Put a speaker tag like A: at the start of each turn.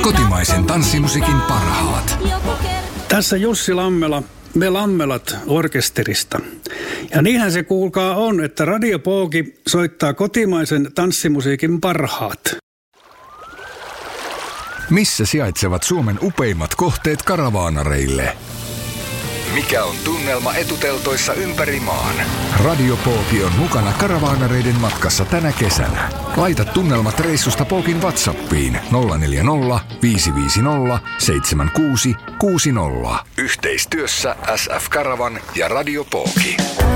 A: Kotimaisen tanssimusiikin parhaat.
B: Tässä Jussi Lammela, me Lammelat orkesterista. Ja niinhän se kuulkaa on, että Radio Pooki soittaa kotimaisen tanssimusiikin parhaat.
A: Missä sijaitsevat Suomen upeimmat kohteet karavaanareille? Mikä on tunnelma etuteltoissa ympäri maan? Radio Pooki on mukana karavaanareiden matkassa tänä kesänä. Laita tunnelmat reissusta Pookin WhatsAppiin 040 550 7660. Yhteistyössä SF Karavan ja Radio Pooki.